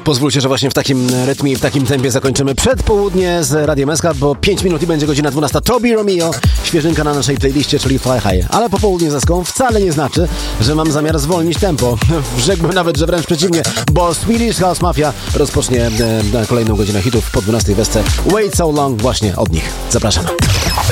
Pozwólcie, że właśnie w takim rytmie i w takim tempie zakończymy przedpołudnie z Radiem SK, bo 5 minut i będzie godzina 12. Toby Romeo, świeżynka na naszej playliście, czyli Fly High. Ale po południu z Eską wcale nie znaczy, że mam zamiar zwolnić tempo. Rzekłbym nawet, że wręcz przeciwnie, bo Swedish House Mafia rozpocznie kolejną godzinę hitów po 12 w Esce. Wait So Long właśnie od nich. Zapraszam.